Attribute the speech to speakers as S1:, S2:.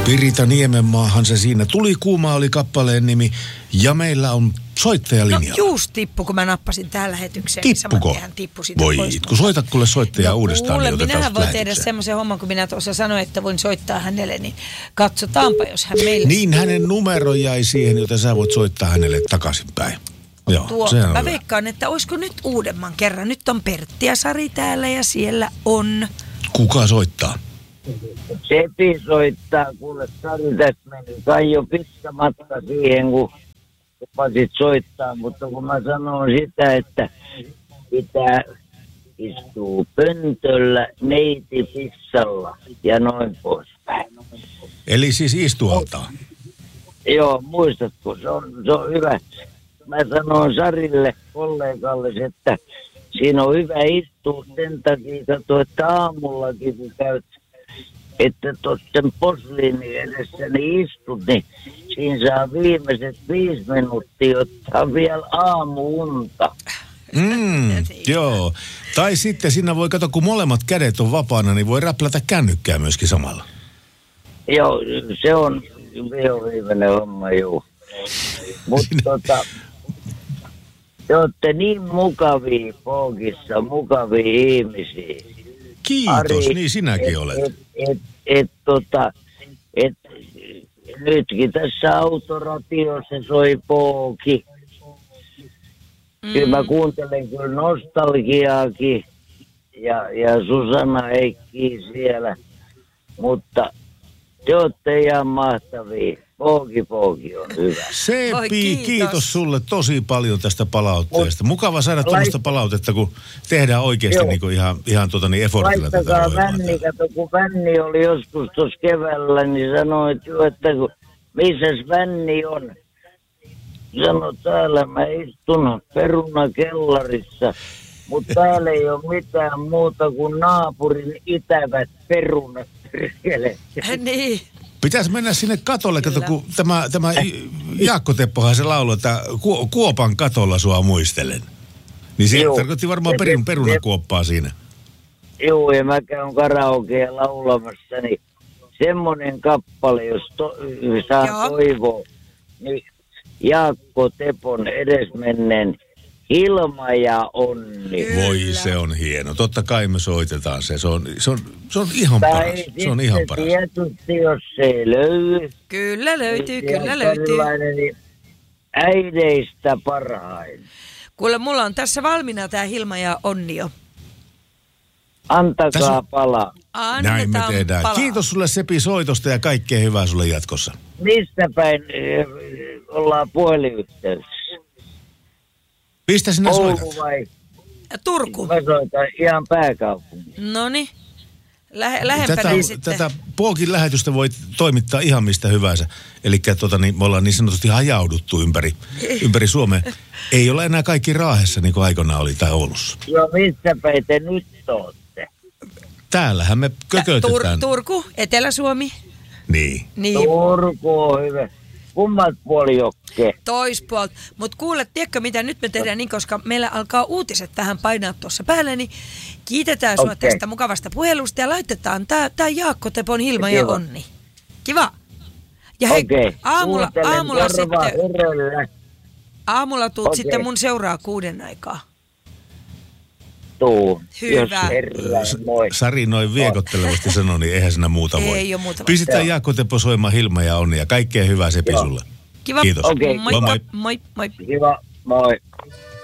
S1: Pirita Niemenmaahan se siinä tuli. Kuuma oli kappaleen nimi ja meillä on soittaja linjalla.
S2: No just tippu, kun mä nappasin tähän lähetykseen.
S1: Tippuko?
S2: Niin tippui siitä
S1: voi
S2: pois.
S1: kun soitat kuule soittajaa uudestaan,
S2: kuule,
S1: niin otetaan
S2: minähän voi tehdä
S1: lähetykseen.
S2: semmoisen homman, kun minä tuossa sanoin, että voin soittaa hänelle, niin katsotaanpa, jos hän meille...
S1: Niin hänen numero jäi siihen, joten sä voit soittaa hänelle takaisinpäin. Joo, sehän on
S2: mä
S1: hyvä.
S2: veikkaan, että olisiko nyt uudemman kerran. Nyt on Pertti ja Sari täällä ja siellä on...
S1: Kuka soittaa?
S3: Sepi soittaa, kuule Sari tästä meni kai jo pitkä matka siihen, kun lupasit soittaa, mutta kun mä sanon sitä, että pitää istua pöntöllä, neiti pissalla ja noin poispäin.
S1: Eli siis istualtaan.
S3: Joo, muistatko, se on hyvä. Mä sanoin Sarille, kollegalle, että siinä on hyvä istua sen takia, että aamullakin kun käyt, että tuossen posliinin edessä niin istut, niin siinä saa viimeiset 5 minuuttia ottaa vielä aamuunta.
S1: Joo. Tai sitten siinä voi katsoa, kun molemmat kädet on vapaana, niin voi räplätä kännykkää myöskin samalla.
S3: Joo, se on viimeinen homma, joo. Mutta te olette niin mukavia Pookissa, mukavia ihmisiä.
S1: Kiitos,
S3: Ari,
S1: niin sinäkin olet.
S3: Nytkin tässä autoratiossa soi Pooki. Kyllä mä kuuntelen kyllä nostalgiaakin ja Susanna Heikkiä siellä, mutta te olette ihan mahtavia. Pooki on hyvä.
S1: Seppi, kiitos sulle tosi paljon tästä palautteesta. Mukava saada tuommoista palautetta, kun tehdään oikeasti niin kuin ihan effortilla tätä
S3: Laittakaa
S1: ohjelmaa.
S3: Vänni, kato kun Vänni oli joskus tuossa keväällä, niin sanoi, että missäs Vänni on? Sano, täällä mä istun perunakellarissa, mutta täällä ei ole mitään muuta kuin naapurin itävät perunat.
S2: Niin.
S1: Pitäisi mennä sinne katolle, kato, kun tämä Jaakko Teppohan se laulu, että kuopan katolla sua muistelen. Niin se tarkoitti varmaan perunakuoppaa siinä.
S3: Joo, ja mä käyn karaokea laulamassa, niin semmoinen kappale, jos saa toivoa, niin Jaakko Tepon edesmenneen Hilma ja Onni.
S2: Kyllä.
S1: Voi, se on hieno. Totta kai me soitetaan se. Se on ihan paras. Se on ihan paras.
S3: Tietysti, jos se ei löydy.
S2: Kyllä löytyy, kyllä
S3: löytyy.
S2: löytyy.
S3: Äideistä parhain.
S2: Kuule, mulla on tässä valmiina tää Hilma ja Onni jo.
S3: Antakaa palaa.
S1: Näin me tehdään.
S2: Palaa.
S1: Kiitos sulle Sepi soitosta ja kaikkea hyvää sulle jatkossa.
S3: Mistä päin ollaan puhelinyhteydessä?
S1: Mistä sinä soitat?
S3: Oulu vai?
S2: Turku.
S3: Mä soitan ihan pääkaupunki.
S2: Noniin. Lähempänä sitten.
S1: Tätä Pookin lähetystä voi toimittaa ihan mistä hyvänsä. Eli me ollaan niin sanotusti hajauduttu ympäri Suomea. Ei ole enää kaikki Raahessa niin kuin aikoinaan oli tai Oulussa.
S3: Joo, missä päin te nyt ootte?
S1: Täällähän me kökötetään.
S2: Turku, Etelä-Suomi.
S1: Niin.
S3: Turku on hyvä. Kummat puoli jokkeen?
S2: Toispuolta. Mutta kuule, tiedätkö mitä nyt me tehdään niin, koska meillä alkaa uutiset vähän painaa tuossa päälle, niin kiitetään sua tästä mukavasta puhelusta ja laitetaan tää Jaakko Tepon Hilma ja Onni. Kiva. Ja hei, aamulla tuut sitten mun seuraa 6 aikaa.
S3: Tuu.
S2: Hyvä.
S1: Sari noin viekottelevasti sanoi, niin eihän sinä muuta voi.
S2: Ei ole muuta.
S1: Pistetään Jaakko Teppo soimaan Hilma ja Onni ja kaikkea hyvää Sepi sulle.
S2: Kiva.
S3: Okei.
S2: Moi.
S3: Kiva, moi.